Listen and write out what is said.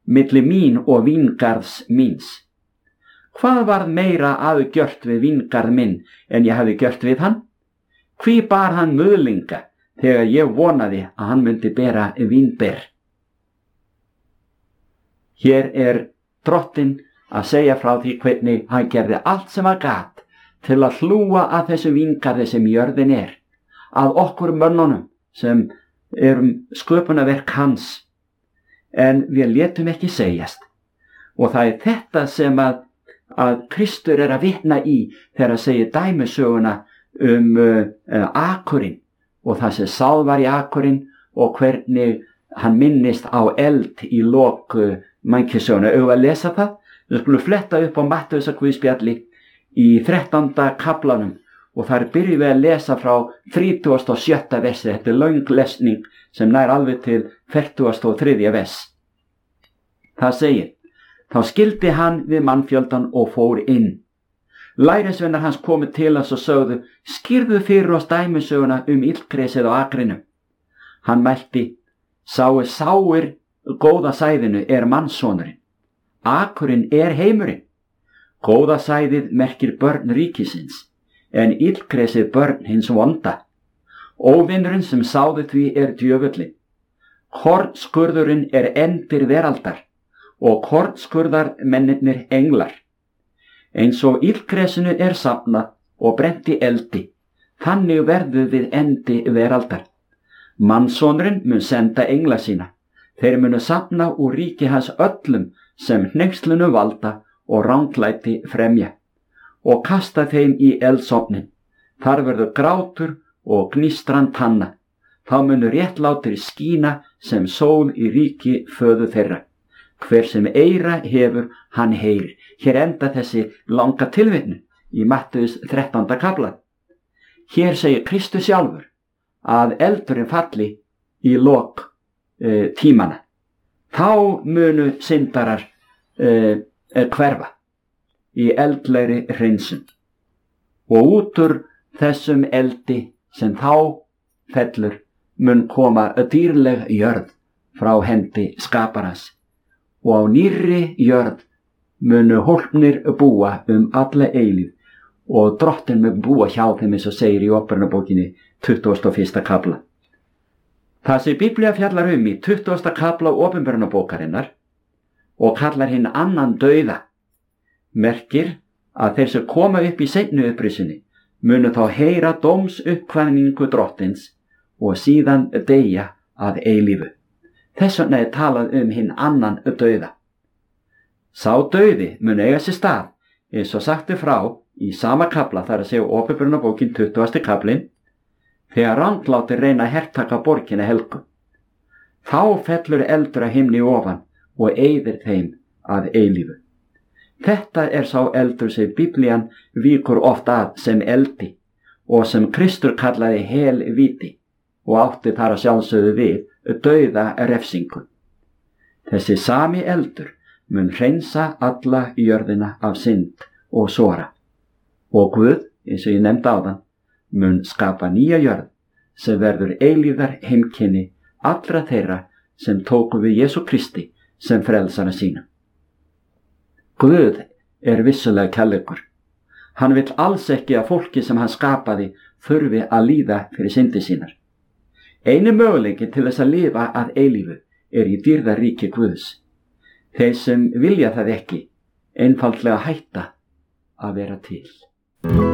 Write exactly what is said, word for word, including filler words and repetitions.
milli mín og víngarðs míns. Hvað varð meira aðgjört við víngarð minn en ég hafði gjört við hann? Hví bar hann möðlinga þegar ég vonaði að hann myndi bera vínber? Hér er drottinn að segja frá því hvernig hann gerði allt sem hann gat til að hlúa að þessu víngarði sem jörðin er, að okkur mönnunum sem erum sköpunarverk hans, en við létum ekki segjast. Og það er þetta sem að, að Kristur er að vitna í þegar að segja dæmisöguna um uh, uh, akurinn og það sem sáð var í akurinn og hvernig hann minnist á eld í lok uh, mannkynssöguna. Ef við að lesa það, við skulum fletta upp á Mattheusar guðspjalli í þrettánda kaflanum og þar byrjum við að lesa frá þrítugasta og sjötta versi. Þetta er löng lesning sem nær alveg til fertugasta og þriðja vers. Það segir: þá skildi hann við mannfjöldan og fór inn. Lærisveinar hans komu til hans og sögðu: skýrðu fyrir oss dæmisöguna um illgresið á akrinum. Hann mælti: sáu sáir góða sæðinu er mannssonurinn. Akurinn er heimurinn. Góða sæðið merkir börn ríkisins, en illgresið börn hins vonda. Óvinurinn sem sáði því er djöfullinn. Kornskurðurinn er endir veraldar og kornskurðar mennirnir englar. Eins og illgresinu er safnað og brent í eldi, þannig verður við endi veraldar. Mannssonurinn mun senda engla sína. Þeir munu safna úr ríki hans öllum sem hneykslunum valda og ranglæti fremja, og kasta þeim í eldsofnin. Þar verður grátur og gnistran tanna. Þá munu réttlátir skína sem sól í ríki föður þeirra. Hver sem eyra hefur, hann heyrir. Hér enda þessi langa tilvitnun í Mattheus þrettánda kafla. Hér segir Kristus sjálfur að eldurinn falli í lok e, tímana. Þá munu syndarar e, e, hverfa í eldlegri hreinsun. Og út úr þessum eldi sem þá fellur mun koma dýrleg jörð frá hendi skaparans. Og á nýrri jörð munu hólpnir búa um alla eilíð og drottinn mun búa hjá þeim, eins og segir í Óperunnabókinni tuttugasta og fyrsta kafla. Það sem Biblía fjallar um í tuttugasta kafla Opinberunarbókarinnar og kallar hinn annan dauða merkir að þeir sem koma upp í seinni upprisunni munu þá heyra dóms uppkvæðningu drottins og síðan deyja að eilífu. Þess vegna er talað um hinn annan dauða. Sá dauði mun eiga sér stað, eins og sagti frá í sama kafla, þar að segja Opinberunarbókin tuttugasti kaflinn, þegar ranglátir reyna að hertaka borgina helgu. Þá fellur eldur af himni ofan og eyðir þeim að eilífu. Þetta er sá eldur sem Biblían víkur oft að sem eldi og sem Kristur kallaði helvíti og átti þar að sjálfsögðu við dauða refsingu. Þessi sami eldur mun hreinsa alla jörðina af synd og sora. Og Guð, eins og ég nefndi áðan, mun skapa nýja jörð sem verður eilífðar heimkynni allra þeirra sem tóku við Jesú Kristi sem frelsara sína. Guð er vissulega kærleikur. Hann vill alls ekki að fólki sem hann skapaði þurfi að líða fyrir syndi sínar. Einu möguleiki til þess að lifa að eilífu er í dýrðaríki Guðs. Þeir sem vilja það ekki einfaldlega hætta að vera til.